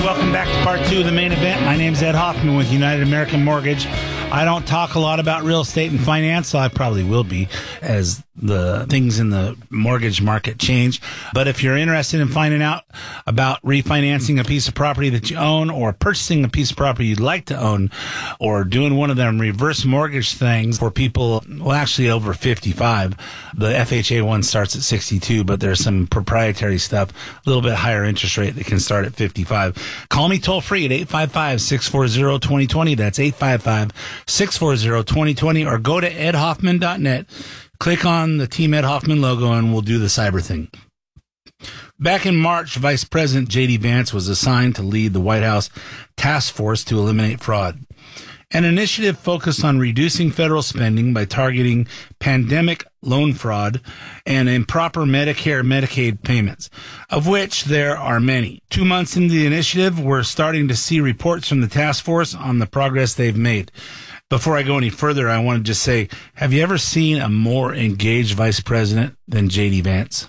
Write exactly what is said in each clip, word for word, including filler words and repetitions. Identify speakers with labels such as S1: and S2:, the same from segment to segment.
S1: Welcome back to part two of the main event. My name's Ed Hoffman with United American Mortgage. I don't talk a lot about real estate and finance, so I probably will be as the things in the mortgage market change. But if you're interested in finding out about refinancing a piece of property that you own, or purchasing a piece of property you'd like to own, or doing one of them reverse mortgage things for people, well, actually over fifty-five, the F H A one starts at sixty-two, but there's some proprietary stuff, a little bit higher interest rate that can start at fifty-five. Call me toll free at eight five five, six four zero, two zero two zero. That's eight five five, six four zero, two zero two zero, or go to ed hoffman dot net. Click on the Team Ed Hoffman logo and we'll do the cyber thing. Back in March, Vice President J D Vance was assigned to lead the White House task force to eliminate fraud, an initiative focused on reducing federal spending by targeting pandemic loan fraud and improper Medicare Medicaid payments, of which there are many. Two months into the initiative, we're starting to see reports from the task force on the progress they've made. Before I go any further, I want to just say, have you ever seen a more engaged vice president than J D Vance?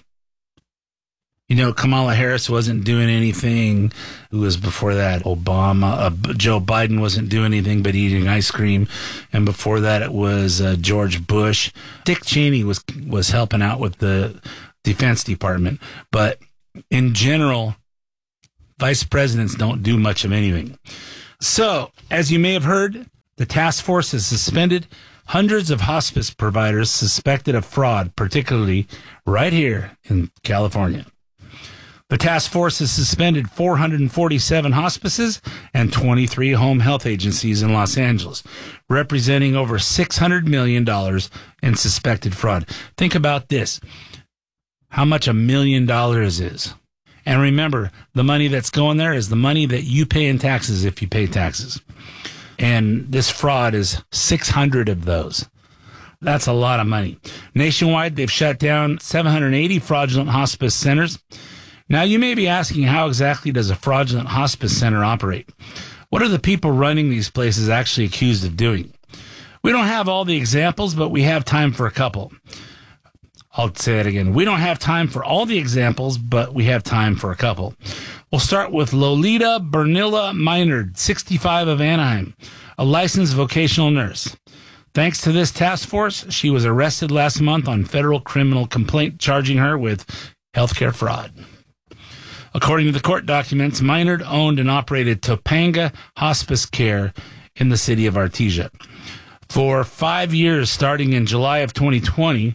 S1: You know, Kamala Harris wasn't doing anything. Who was before that? Obama. Uh, Joe Biden wasn't doing anything but eating ice cream. And before that, it was uh, George Bush. Dick Cheney was was helping out with the Defense Department. But in general, vice presidents don't do much of anything. So, as you may have heard, the task force has suspended hundreds of hospice providers suspected of fraud, particularly right here in California. The task force has suspended four hundred forty-seven hospices and twenty-three home health agencies in Los Angeles, representing over six hundred million dollars in suspected fraud. Think about this, how much a million dollars is. And remember, the money that's going there is the money that you pay in taxes if you pay taxes. And this fraud is six hundred of those. That's a lot of money. Nationwide, they've shut down seven hundred eighty fraudulent hospice centers. Now, you may be asking, how exactly does a fraudulent hospice center operate? What are the people running these places actually accused of doing? We don't have all the examples, but we have time for a couple. I'll say it again. We don't have time for all the examples, but we have time for a couple. We'll start with Lolita Bernilla Minard, sixty-five, of Anaheim, a licensed vocational nurse. Thanks to this task force, she was arrested last month on federal criminal complaint charging her with healthcare fraud. According to the court documents, Minard owned and operated Topanga Hospice Care in the city of Artesia. For five years, starting in July of twenty twenty,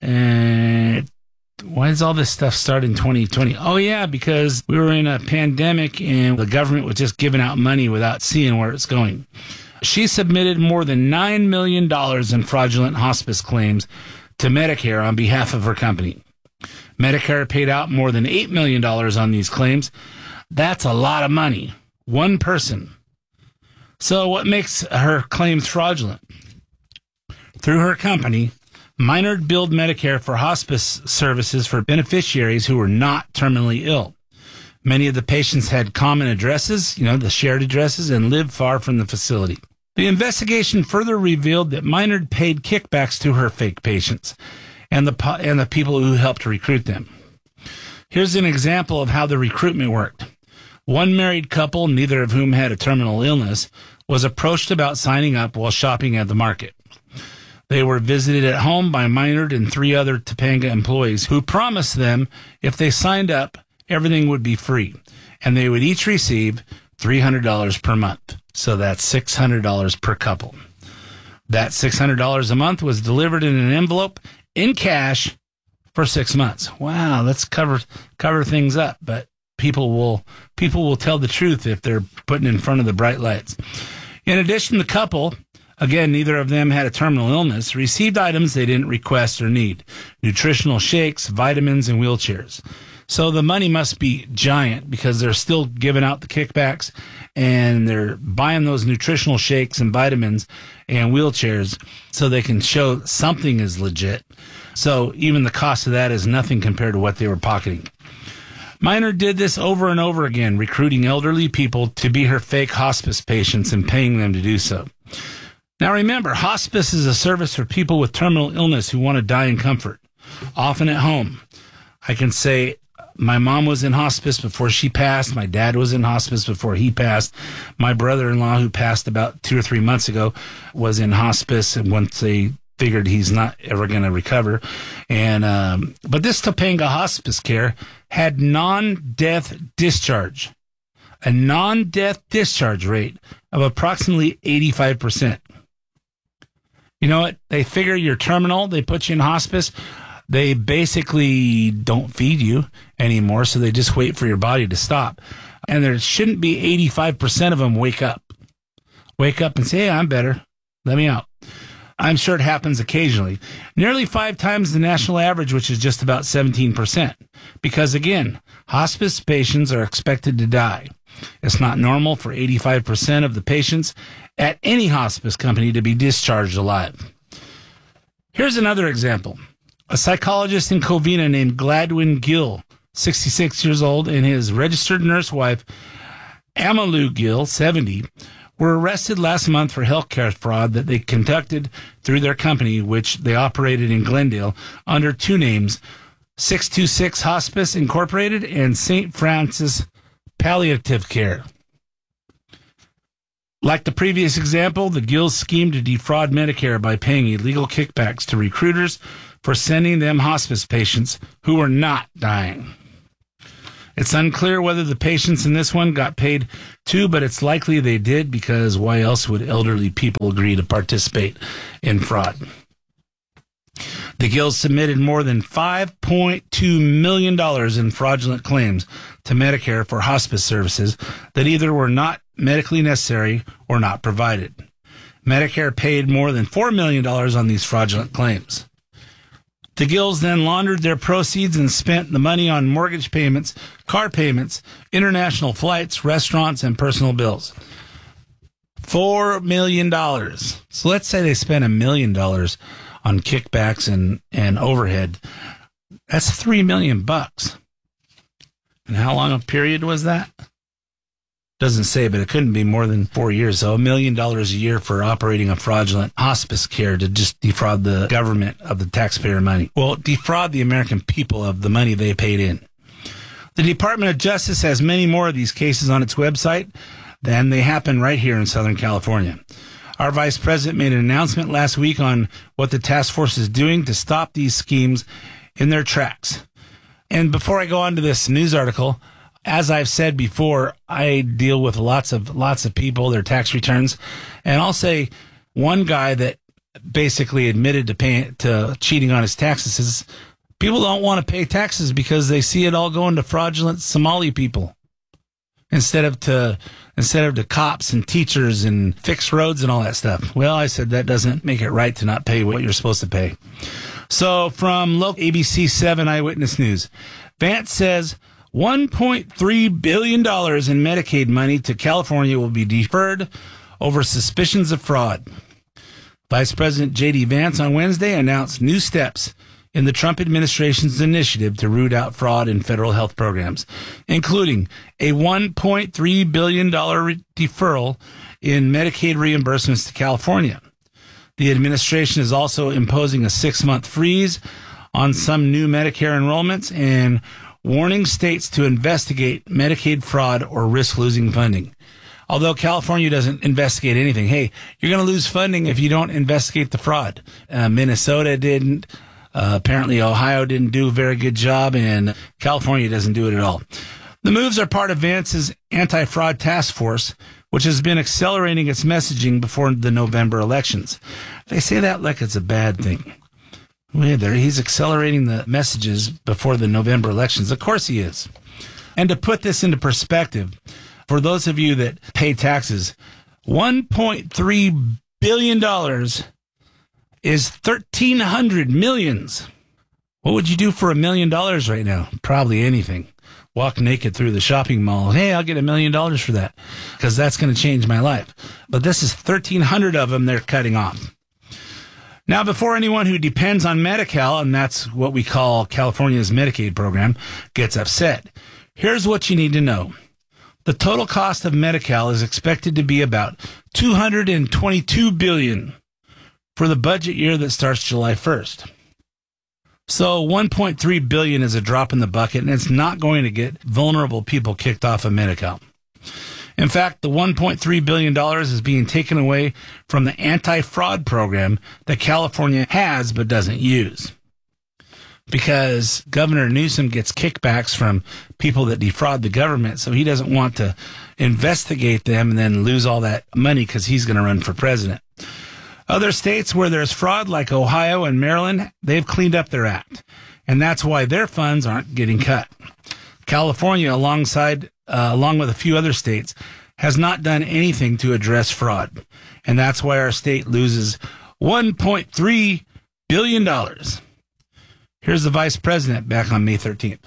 S1: and why does all this stuff start in twenty twenty? Oh, yeah, because we were in a pandemic and the government was just giving out money without seeing where it's going. She submitted more than nine million dollars in fraudulent hospice claims to Medicare on behalf of her company. Medicare paid out more than eight million dollars on these claims. That's a lot of money. One person. So what makes her claims fraudulent? Through her company, Minard billed Medicare for hospice services for beneficiaries who were not terminally ill. Many of the patients had common addresses, you know, the shared addresses, and lived far from the facility. The investigation further revealed that Minard paid kickbacks to her fake patients and the and the people who helped recruit them. Here's an example of how the recruitment worked. One married couple, neither of whom had a terminal illness, was approached about signing up while shopping at the market. They were visited at home by Minard and three other Topanga employees who promised them if they signed up, everything would be free, and they would each receive three hundred dollars per month. So that's six hundred dollars per couple. That six hundred dollars a month was delivered in an envelope in cash for six months. Wow, let's cover cover things up, but people will people will tell the truth if they're putting in front of the bright lights. In addition, the couple, again, neither of them had a terminal illness, received items they didn't request or need: nutritional shakes, vitamins, and wheelchairs. So the money must be giant because they're still giving out the kickbacks and they're buying those nutritional shakes and vitamins and wheelchairs so they can show something is legit. So even the cost of that is nothing compared to what they were pocketing. Minard did this over and over again, recruiting elderly people to be her fake hospice patients and paying them to do so. Now remember, hospice is a service for people with terminal illness who want to die in comfort, often at home. I can say My mom was in hospice before she passed. My dad was in hospice before he passed. My brother-in-law, who passed about two or three months ago, was in hospice. And once they figured he's not ever going to recover. And, um, but this Topanga hospice care had non-death discharge, a non-death discharge rate of approximately eighty-five percent. You know what? They figure you're terminal. They put you in hospice. They basically don't feed you anymore, so they just wait for your body to stop. And there shouldn't be eighty-five percent of them wake up. Wake up and say, hey, I'm better. Let me out. I'm sure it happens occasionally. Nearly five times the national average, which is just about seventeen percent. Because, again, hospice patients are expected to die. It's not normal for eighty-five percent of the patients at any hospice company to be discharged alive. Here's another example. A psychologist in Covina named Gladwin Gill, sixty-six years old, and his registered nurse wife, Amalu Gill, seventy, were arrested last month for healthcare fraud that they conducted through their company, which they operated in Glendale under two names, six two six Hospice Incorporated and Saint Francis Palliative Care. Like the previous example, the Gills schemed to defraud Medicare by paying illegal kickbacks to recruiters for sending them hospice patients who were not dying. It's unclear whether the patients in this one got paid too, but it's likely they did, because why else would elderly people agree to participate in fraud? The Gills submitted more than five point two million dollars in fraudulent claims to Medicare for hospice services that either were not medically necessary or not provided. Medicare paid more than four million dollars on these fraudulent claims. The Gills then laundered their proceeds and spent the money on mortgage payments, car payments, international flights, restaurants, and personal bills. Four million dollars. So let's say they spent a million dollars on kickbacks and, and overhead. That's three million bucks. And how long a period was that? Doesn't say, but it couldn't be more than four years. So a million dollars a year for operating a fraudulent hospice care to just defraud the government of the taxpayer money. Well, defraud the American people of the money they paid in. The Department of Justice has many more of these cases on its website, and they happen right here in Southern California. Our vice president made an announcement last week on what the task force is doing to stop these schemes in their tracks. And before I go on to this news article, as I've said before, I deal with lots of lots of people, their tax returns, and I'll say one guy that basically admitted to paying to cheating on his taxes is people don't want to pay taxes because they see it all going to fraudulent Somali people instead of to instead of to cops and teachers and fix roads and all that stuff. Well, I said that doesn't make it right to not pay what you're supposed to pay. So from local A B C seven Eyewitness News, Vance says one point three billion dollars in Medicaid money to California will be deferred over suspicions of fraud. Vice President J D. Vance on Wednesday announced new steps in the Trump administration's initiative to root out fraud in federal health programs, including a one point three billion dollars deferral in Medicaid reimbursements to California. The administration is also imposing a six-month freeze on some new Medicare enrollments and warning states to investigate Medicaid fraud or risk losing funding. Although California doesn't investigate anything. Hey, you're going to lose funding if you don't investigate the fraud. Uh, Minnesota didn't. Uh, apparently Ohio didn't do a very good job, and California doesn't do it at all. The moves are part of Vance's anti-fraud task force, which has been accelerating its messaging before the November elections. They say that like it's a bad thing. He's accelerating the messages before the November elections. Of course he is. And to put this into perspective, for those of you that pay taxes, one point three billion dollars is thirteen hundred millions. What would you do for a million dollars right now? Probably anything. Walk naked through the shopping mall. Hey, I'll get a million dollars for that because that's going to change my life. But this is thirteen hundred of them they're cutting off. Now, before anyone who depends on Medi-Cal, and that's what we call California's Medicaid program, gets upset, here's what you need to know. The total cost of Medi-Cal is expected to be about two hundred twenty-two billion dollars for the budget year that starts July first. So one point three billion dollars is a drop in the bucket, and it's not going to get vulnerable people kicked off of Medi-Cal. In fact, the one point three billion dollars is being taken away from the anti-fraud program that California has but doesn't use. Because Governor Newsom gets kickbacks from people that defraud the government, so he doesn't want to investigate them and then lose all that money because he's going to run for president. Other states where there's fraud, like Ohio and Maryland, they've cleaned up their act, and that's why their funds aren't getting cut. California, alongside, uh, along with a few other states, has not done anything to address fraud, and that's why our state loses one point three billion dollars. Here's the vice president back on May thirteenth.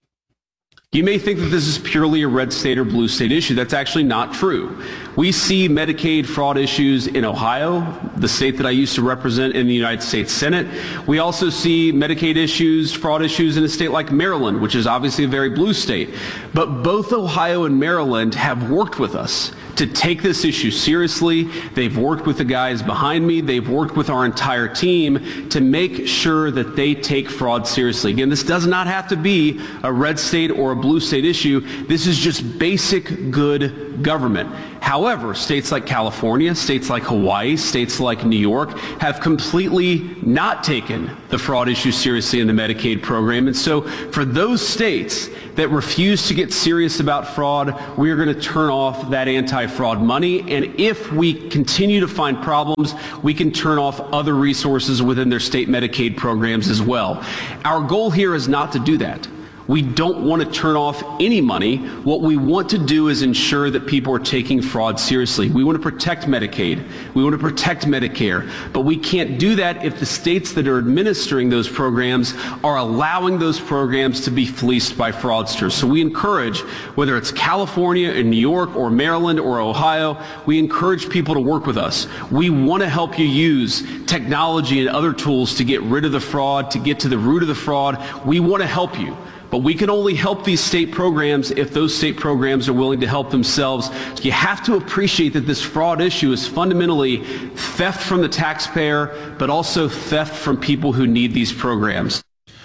S2: You may think that this is purely a red state or blue state issue. That's actually not true. We see Medicaid fraud issues in Ohio, the state that I used to represent in the United States Senate. We also see Medicaid issues, fraud issues in a state like Maryland, which is obviously a very blue state. But both Ohio and Maryland have worked with us to take this issue seriously. They've worked with the guys behind me. They've worked with our entire team to make sure that they take fraud seriously. Again, this does not have to be a red state or a blue state issue. This is just basic good government. However, states like California, states like Hawaii, states like New York have completely not taken the fraud issue seriously in the Medicaid program. And so for those states that refuse to get serious about fraud, we are going to turn off that anti-fraud money. And if we continue to find problems, we can turn off other resources within their state Medicaid programs as well. Our goal here is not to do that. We don't want to turn off any money. What we want to do is ensure that people are taking fraud seriously. We want to protect Medicaid. We want to protect Medicare. But we can't do that if the states that are administering those programs are allowing those programs to be fleeced by fraudsters. So we encourage, whether it's California or New York or Maryland or Ohio, we encourage people to work with us. We want to help you use technology and other tools to get rid of the fraud, to get to the root of the fraud. We want to help you. But we can only help these state programs if those state programs are willing to help themselves. You have to appreciate that this fraud issue is fundamentally theft from the taxpayer, but also theft from people who need these programs.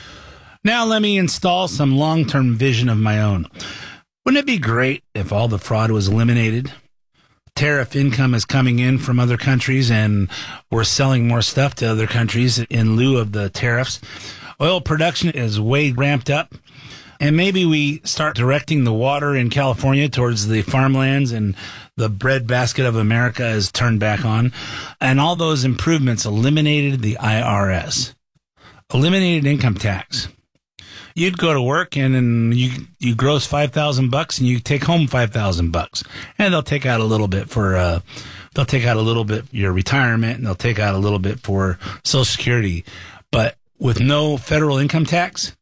S1: Now let me install some long-term vision of my own. Wouldn't it be great if all the fraud was eliminated? Tariff income is coming in from other countries, and we're selling more stuff to other countries in lieu of the tariffs. Oil production is way ramped up. And maybe we start directing the water in California towards the farmlands, and the breadbasket of America is turned back on. And all those improvements eliminated the I R S, eliminated income tax. You'd go to work and, and you you gross five thousand bucks, and you take home five thousand bucks, and they'll take out a little bit for uh, they'll take out a little bit for your retirement, and they'll take out a little bit for Social Security, but with no federal income tax.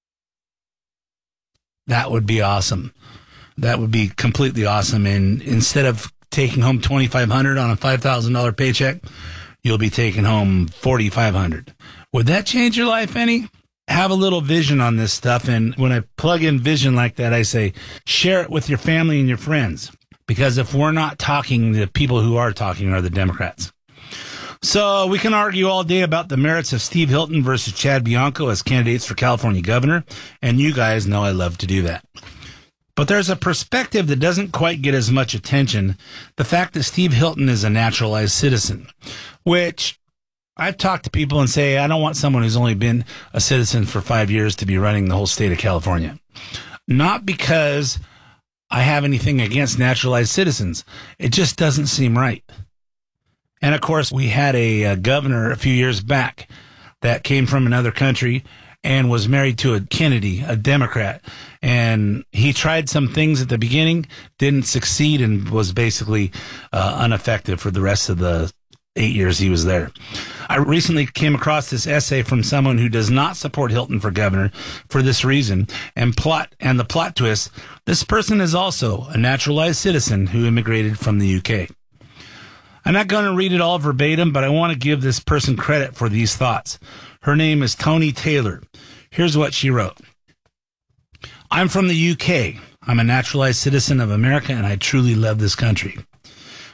S1: That would be awesome. That would be completely awesome. And instead of taking home twenty-five hundred dollars on a five thousand dollars paycheck, you'll be taking home forty-five hundred dollars. Would that change your life any? Have a little vision on this stuff. And when I plug in vision like that, I say, share it with your family and your friends. Because if we're not talking, the people who are talking are the Democrats. So we can argue all day about the merits of Steve Hilton versus Chad Bianco as candidates for California governor, and you guys know I love to do that. But there's a perspective that doesn't quite get as much attention, the fact that Steve Hilton is a naturalized citizen, which I've talked to people and say, I don't want someone who's only been a citizen for five years to be running the whole state of California. Not because I have anything against naturalized citizens. It just doesn't seem right. And, of course, we had a, a governor a few years back that came from another country and was married to a Kennedy, a Democrat. And he tried some things at the beginning, didn't succeed, and was basically uh, ineffective for the rest of the eight years he was there. I recently came across this essay from someone who does not support Hilton for governor for this reason. And plot and the plot twist, this person is also a naturalized citizen who immigrated from the U K. I'm not going to read it all verbatim, but I want to give this person credit for these thoughts. Her name is Toni Taylor. Here's what she wrote. I'm from the U K. I'm a naturalized citizen of America, and I truly love this country.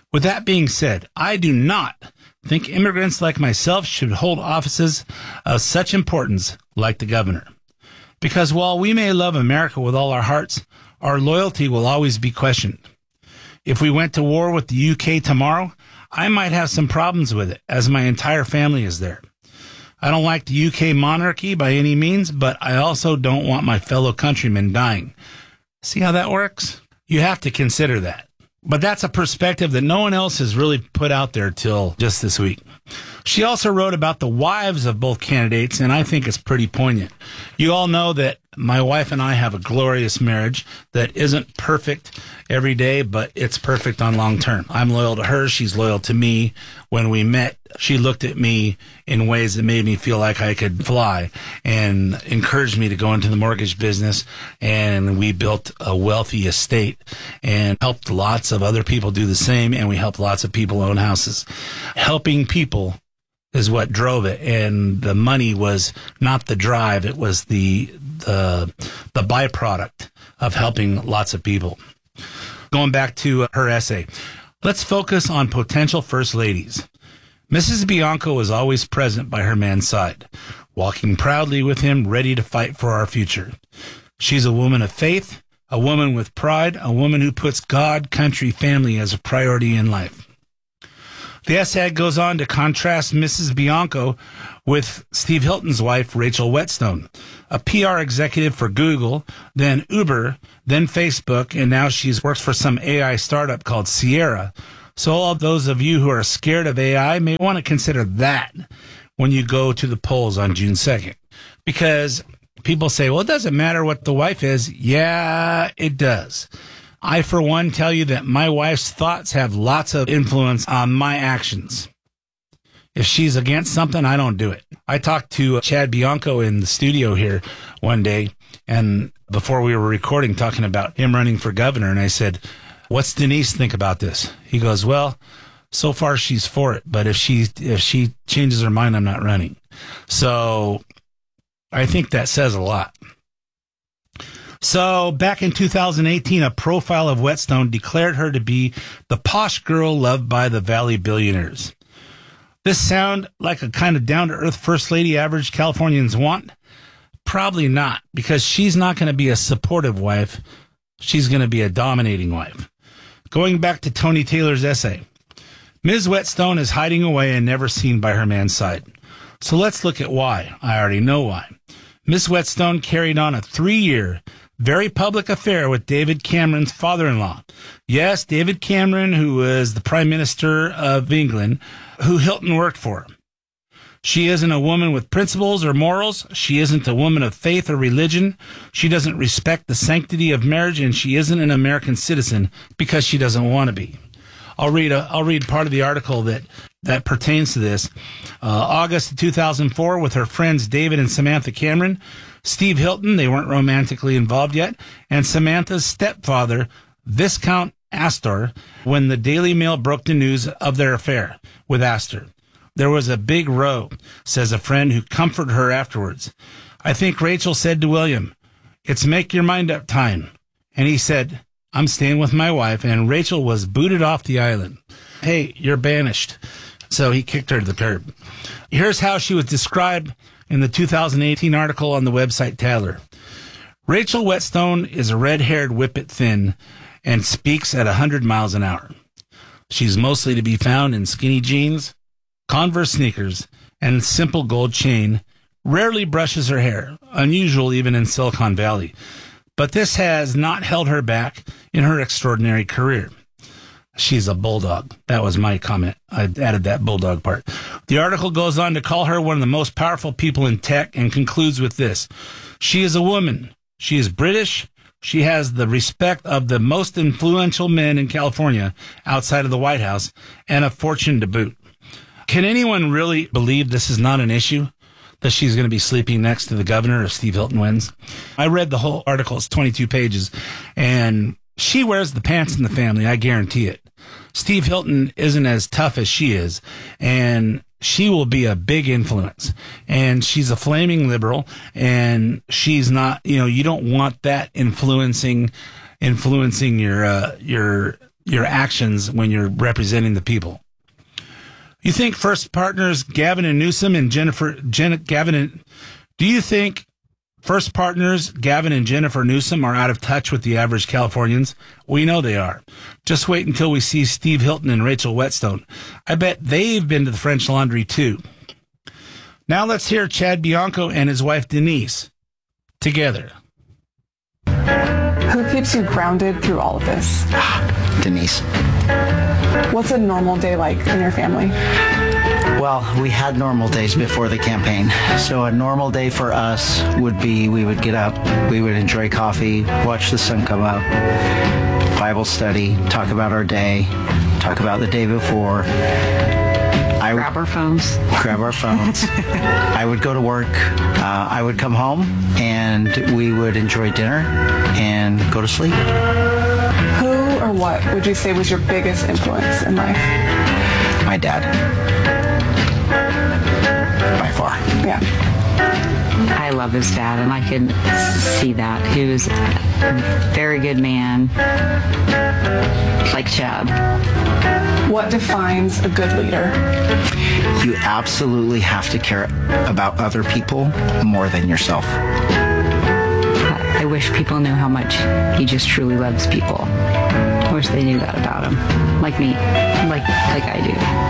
S1: With that being said, I do not think immigrants like myself should hold offices of such importance like the governor. Because while we may love America with all our hearts, our loyalty will always be questioned. If we went to war with the U K tomorrow, I might have some problems with it, as my entire family is there. I don't like the U K monarchy by any means, but I also don't want my fellow countrymen dying. See how that works? You have to consider that. But that's a perspective that no one else has really put out there till just this week. She also wrote about the wives of both candidates, and I think it's pretty poignant. You all know that my wife and I have a glorious marriage that isn't perfect every day, but it's perfect on long term. I'm loyal to her. She's loyal to me. When we met, she looked at me in ways that made me feel like I could fly and encouraged me to go into the mortgage business. And we built a wealthy estate and helped lots of other people do the same. And we helped lots of people own houses. Helping people is what drove it, and the money was not the drive. It was the the the byproduct of helping lots of people. Going back to her essay, let's focus on potential first ladies. Missus Bianco was always present by her man's side, walking proudly with him, ready to fight for our future. She's a woman of faith, a woman with pride, a woman who puts God, country, family as a priority in life. The essay goes on to contrast Missus Bianco with Steve Hilton's wife, Rachel Whetstone, a P R executive for Google, then Uber, then Facebook, and now she works for some A I startup called Sierra. So all of those of you who are scared of A I may want to consider that when you go to the polls on June second. Because people say, well, it doesn't matter what the wife is. Yeah, it does. I, for one, tell you that my wife's thoughts have lots of influence on my actions. If she's against something, I don't do it. I talked to Chad Bianco in the studio here one day, and before we were recording, talking about him running for governor, and I said, what's Denise think about this? He goes, well, so far she's for it, but if she if she changes her mind, I'm not running. So I think that says a lot. So back in two thousand eighteen, a profile of Whetstone declared her to be the posh girl loved by the Valley billionaires. This sound like a kind of down-to-earth first lady average Californians want? Probably not, because she's not going to be a supportive wife. She's going to be a dominating wife. Going back to Tony Taylor's essay, Miz Whetstone is hiding away and never seen by her man's side. So let's look at why. I already know why. Miz Whetstone carried on a three-year, very public affair with David Cameron's father-in-law. Yes, David Cameron, who was the Prime Minister of England, who Hilton worked for. She isn't a woman with principles or morals. She isn't a woman of faith or religion. She doesn't respect the sanctity of marriage, and she isn't an American citizen because she doesn't want to be. I'll read a, I'll read part of the article that, that pertains to this. Uh, August of two thousand four, with her friends David and Samantha Cameron, Steve Hilton, they weren't romantically involved yet, and Samantha's stepfather, Viscount Astor, when the Daily Mail broke the news of their affair with Astor. There was a big row, says a friend who comforted her afterwards. I think Rachel said to William, it's make your mind up time. And he said, I'm staying with my wife, and Rachel was booted off the island. Hey, you're banished. So he kicked her to the curb. Here's how she was described in the two thousand eighteen article on the website Tatler. Rachel Whetstone is a red-haired whippet thin and speaks at one hundred miles an hour. She's mostly to be found in skinny jeans, Converse sneakers, and simple gold chain, rarely brushes her hair, unusual even in Silicon Valley. But this has not held her back in her extraordinary career. She's a bulldog. That was my comment. I added that bulldog part. The article goes on to call her one of the most powerful people in tech and concludes with this. She is a woman. She is British. She has the respect of the most influential men in California outside of the White House and a fortune to boot. Can anyone really believe this is not an issue? That she's going to be sleeping next to the governor if Steve Hilton wins? I read the whole article. It's twenty-two pages. And she wears the pants in the family. I guarantee it. Steve Hilton isn't as tough as she is. And she will be a big influence. And she's a flaming liberal. And she's not, you know, you don't want that influencing, influencing your, uh, your, your actions when you're representing the people. You think first partners Gavin and Newsom and Jennifer, Jen, Gavin and, do you think first partners Gavin and Jennifer Newsom are out of touch with the average Californians? We know they are. Just wait until we see Steve Hilton and Rachel Whetstone. I bet they've been to the French Laundry too. Now let's hear Chad Bianco and his wife Denise together.
S3: Who keeps you grounded through all of this?
S4: Denise.
S3: What's a normal day like in your family?
S4: Well, we had normal days before the campaign. So a normal day for us would be we would get up, we would enjoy coffee, watch the sun come up, Bible study, talk about our day, talk about the day before. I
S5: grab our phones.
S4: Grab our phones. I would go to work. Uh, I would come home, and we would enjoy dinner and go to sleep.
S3: Who or what would you say was your biggest influence in life?
S4: My dad. By far.
S3: Yeah.
S5: I love his dad, and I could see that. He was a very good man, like Chad.
S3: What defines a good leader?
S4: You absolutely have to care about other people more than yourself.
S5: I wish people knew how much he just truly loves people. I wish they knew that about him, like me, like like I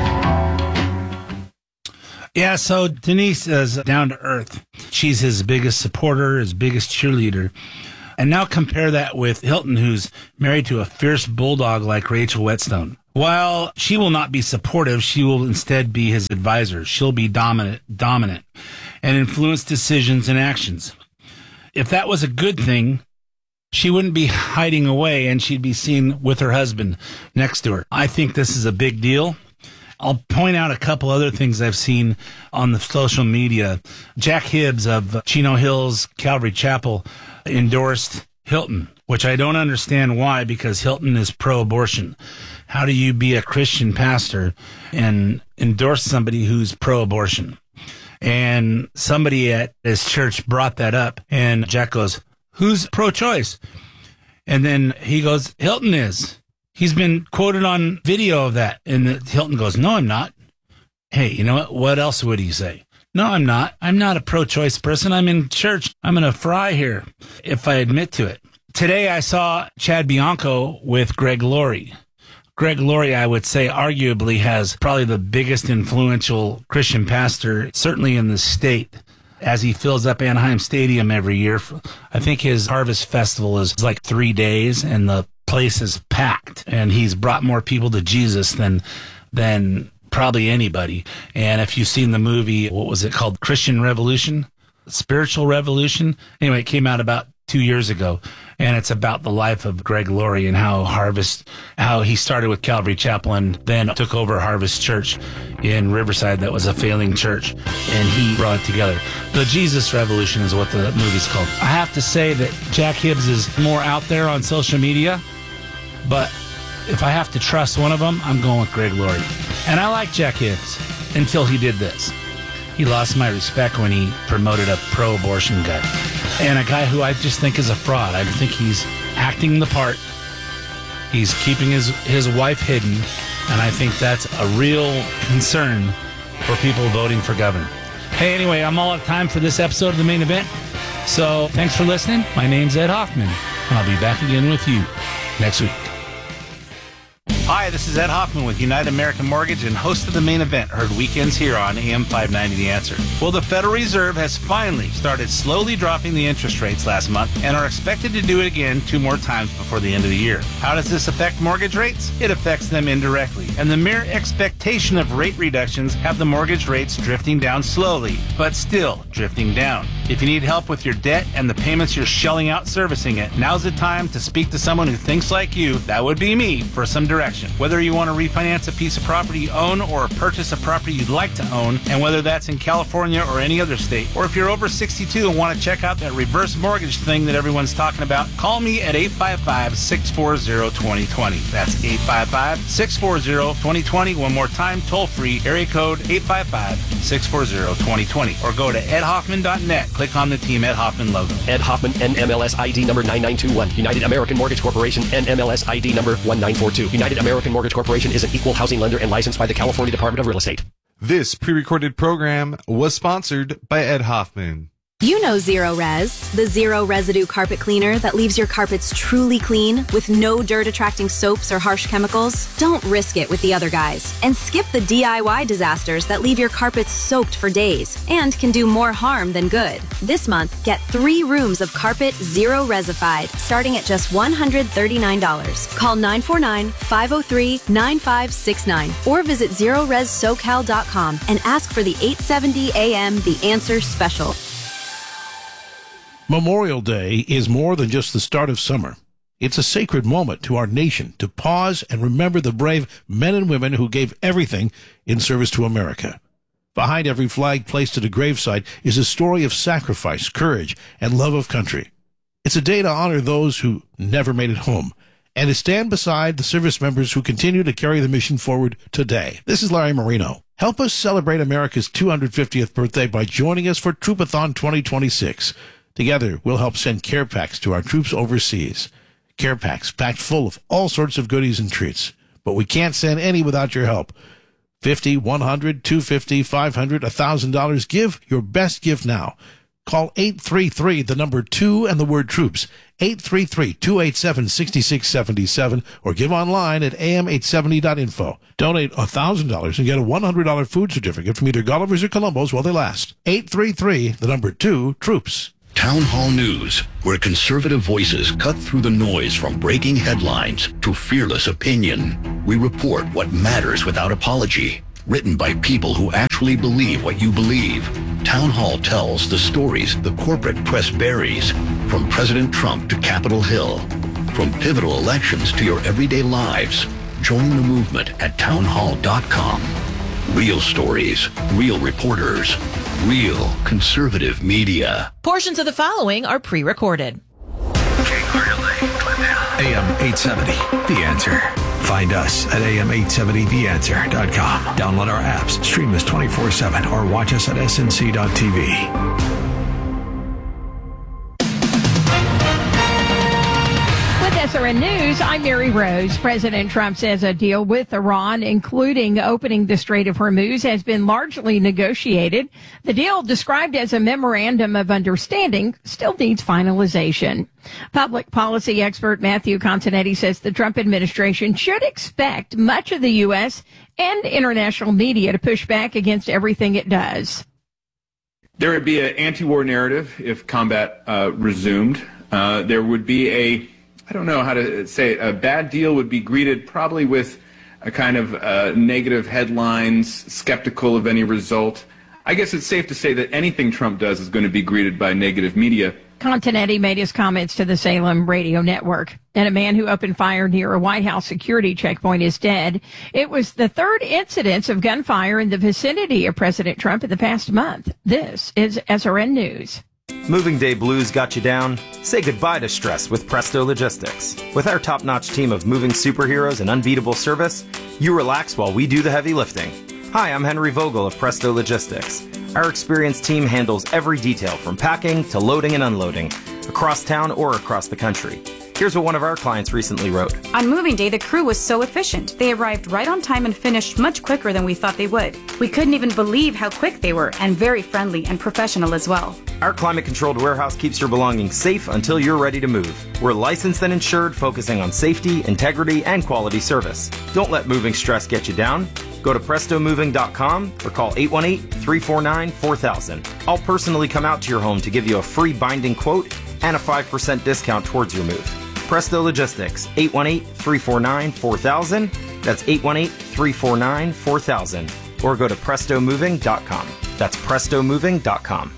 S5: do.
S1: Yeah, so Denise is down to earth. She's his biggest supporter, his biggest cheerleader. And now compare that with Hilton, who's married to a fierce bulldog like Rachel Whetstone. While she will not be supportive, she will instead be his advisor. She'll be dominant, dominant, and influence decisions and actions. If that was a good thing, she wouldn't be hiding away and she'd be seen with her husband next to her. I think this is a big deal. I'll point out a couple other things I've seen on the social media. Jack Hibbs of Chino Hills Calvary Chapel endorsed Hilton, which I don't understand why, because Hilton is pro-abortion. How do you be a Christian pastor and endorse somebody who's pro-abortion? And somebody at his church brought that up, and Jack goes, who's pro-choice? And then he goes, Hilton is. He's been quoted on video of that. And Hilton goes, no, I'm not. Hey, you know what? What else would he say? No, I'm not. I'm not a pro-choice person. I'm in church. I'm going to fry here if I admit to it. Today I saw Chad Bianco with Greg Laurie. Greg Laurie, I would say, arguably has probably the biggest influential Christian pastor, certainly in the state, as he fills up Anaheim Stadium every year. I think his Harvest Festival is like three days, and the place is packed. And he's brought more people to Jesus than than probably anybody. And if you've seen the movie, what was it called? Christian Revolution? Spiritual Revolution? Anyway, it came out about two years ago. And it's about the life of Greg Laurie and how Harvest, how he started with Calvary Chapel and then took over Harvest Church in Riverside that was a failing church, and he brought it together. The Jesus Revolution is what the movie's called. I have to say that Jack Hibbs is more out there on social media, but if I have to trust one of them, I'm going with Greg Laurie. And I like Jack Hibbs until he did this. He lost my respect when he promoted a pro-abortion guy. And a guy who I just think is a fraud. I think he's acting the part. He's keeping his, his wife hidden. And I think that's a real concern for people voting for governor. Hey, anyway, I'm all out of time for this episode of The Main Event. So thanks for listening. My name's Ed Hoffman, and I'll be back again with you next week. Hi, this is Ed Hoffman with United American Mortgage and host of The Main Event, heard weekends here on A M five ninety The Answer. Well, the Federal Reserve has finally started slowly dropping the interest rates last month and are expected to do it again two more times before the end of the year. How does this affect mortgage rates? It affects them indirectly, and the mere expectation of rate reductions have the mortgage rates drifting down slowly, but still drifting down. If you need help with your debt and the payments you're shelling out servicing it, now's the time to speak to someone who thinks like you, that would be me, for some direction. transaction. Whether you want to refinance a piece of property you own or purchase a property you'd like to own, and whether that's in California or any other state, or if you're over sixty-two and want to check out that reverse mortgage thing that everyone's talking about, call me at eight five five, six four zero, two zero two zero. That's eight five five, six four zero, two zero two zero. One more time, toll free, area code eight five five, six four zero, two zero two zero. Or go to ed hoffman dot net. Click on the Team Ed Hoffman logo.
S6: Ed Hoffman, N M L S I D number nine nine two one. United American Mortgage Corporation, N M L S I D number one nine four two. United American Mortgage Corporation is an equal housing lender and licensed by the California Department of Real Estate.
S7: This pre-recorded program was sponsored by Ed Hoffman.
S8: You know Zero Res, the zero residue carpet cleaner that leaves your carpets truly clean with no dirt-attracting soaps or harsh chemicals. Don't risk it with the other guys and skip the D I Y disasters that leave your carpets soaked for days and can do more harm than good. This month, get three rooms of carpet Zero Resified starting at just one hundred thirty-nine dollars. Call nine four nine, five oh three, nine five six nine or visit zero res socal dot com and ask for the eight seventy A M The Answer Special.
S9: Memorial Day is more than just the start of summer. It's a sacred moment to our nation to pause and remember the brave men and women who gave everything in service to America. Behind every flag placed at a gravesite is a story of sacrifice, courage, and love of country. It's a day to honor those who never made it home and to stand beside the service members who continue to carry the mission forward today. This is Larry Marino. Help us celebrate America's two hundred fiftieth birthday by joining us for Troopathon twenty twenty-six. Together, we'll help send care packs to our troops overseas. Care packs packed full of all sorts of goodies and treats. But we can't send any without your help. fifty, one hundred, two hundred fifty, five hundred, one thousand dollars. Give your best gift now. Call eight three three, the number two, and the word troops. eight three three, two eight seven, six six seven seven or give online at a m eight seventy dot info. Donate one thousand dollars and get a one hundred dollars food certificate from either Gulliver's or Columbo's while they last. eight three three, the number two, troops.
S10: Town Hall News, where conservative voices cut through the noise from breaking headlines to fearless opinion. We report what matters without apology. Written by people who actually believe what you believe. Town Hall tells the stories the corporate press buries, from President Trump to Capitol Hill, from pivotal elections to your everyday lives. Join the movement at town hall dot com. Real stories, real reporters, real conservative media.
S11: Portions of the following are pre-recorded.
S12: A M eight seventy, The Answer. Find us at A M eight seventy the answer dot com. Download our apps, stream us twenty-four seven, or watch us at S N C dot T V.
S13: S R N News, I'm Mary Rose. President Trump says a deal with Iran, including opening the Strait of Hormuz, has been largely negotiated. The deal, described as a memorandum of understanding, still needs finalization. Public policy expert Matthew Continetti says the Trump administration should expect much of the U S and international media to push back against everything it does.
S14: There would be an anti-war narrative if combat uh, resumed. Uh, there would be a I don't know how to say it. A bad deal would be greeted probably with a kind of uh, negative headlines, skeptical of any result. I guess it's safe to say that anything Trump does is going to be greeted by negative media.
S13: Continetti made his comments to the Salem radio network. And a man who opened fire near a White House security checkpoint is dead. It was the third incidence of gunfire in the vicinity of President Trump in the past month. This is S R N News.
S15: Moving day blues got you down? Say goodbye to stress with Presto Logistics. With our top-notch team of moving superheroes and unbeatable service, you relax while we do the heavy lifting. Hi, I'm Henry Vogel of Presto Logistics. Our experienced team handles every detail from packing to loading and unloading, across town or across the country. Here's what one of our clients recently wrote.
S16: On moving day, the crew was so efficient. They arrived right on time and finished much quicker than we thought they would. We couldn't even believe how quick they were, and very friendly and professional as well.
S15: Our climate-controlled warehouse keeps your belongings safe until you're ready to move. We're licensed and insured, focusing on safety, integrity, and quality service. Don't let moving stress get you down. Go to presto moving dot com or call eight one eight, three four nine, four thousand. I'll personally come out to your home to give you a free binding quote and a five percent discount towards your move. Presto Logistics, eight one eight, three four nine, four thousand. That's eight one eight, three four nine, four thousand. Or go to presto moving dot com. That's presto moving dot com.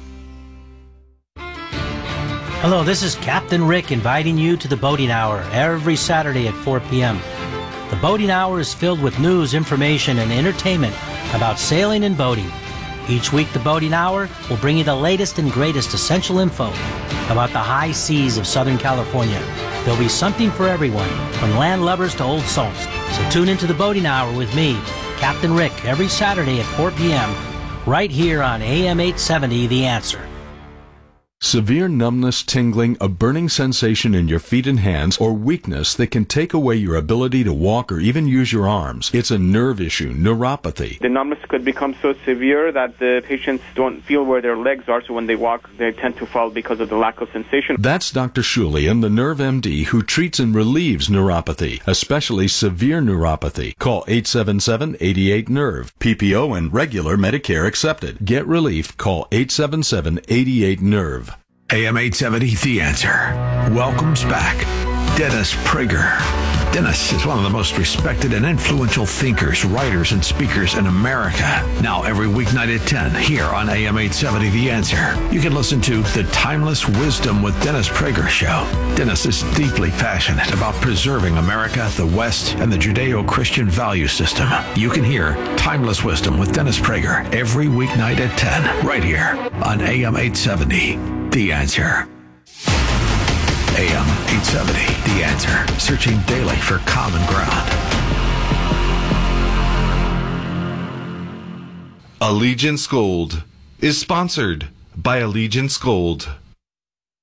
S17: Hello, this is Captain Rick inviting you to the Boating Hour every Saturday at four p.m. The Boating Hour is filled with news, information, and entertainment about sailing and boating. Each week, the Boating Hour will bring you the latest and greatest essential info about the high seas of Southern California. There'll be something for everyone, from landlubbers to old salts. So tune into the Boating Hour with me, Captain Rick, every Saturday at four p.m., right here on A M eight seventy, The Answer.
S18: Severe numbness, tingling, a burning sensation in your feet and hands, or weakness that can take away your ability to walk or even use your arms. It's a nerve issue, neuropathy.
S19: The numbness could become so severe that the patients don't feel where their legs are, so when they walk, they tend to fall because of the lack of sensation.
S18: That's Doctor Shulian, the Nerve M D, who treats and relieves neuropathy, especially severe neuropathy. Call eight seven seven, eight eight, nerve. P P O and regular Medicare accepted. Get relief. Call eight seven seven, eight eight, nerve.
S12: A M eight seventy, The Answer, welcomes back Dennis Prager. Dennis is one of the most respected and influential thinkers, writers, and speakers in America. Now, every weeknight at ten, here on A M eight seventy, The Answer, you can listen to The Timeless Wisdom with Dennis Prager show. Dennis is deeply passionate about preserving America, the West, and the Judeo-Christian value system. You can hear Timeless Wisdom with Dennis Prager every weeknight at ten, right here on A M eight seventy, The Answer. A M eight seventy, The Answer, searching daily for common ground.
S7: Allegiance Gold is sponsored by Allegiance Gold.